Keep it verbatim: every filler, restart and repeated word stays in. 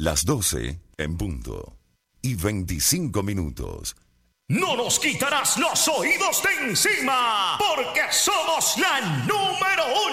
Las doce en punto. Y veinticinco minutos. No nos quitarás los oídos de encima, porque somos la número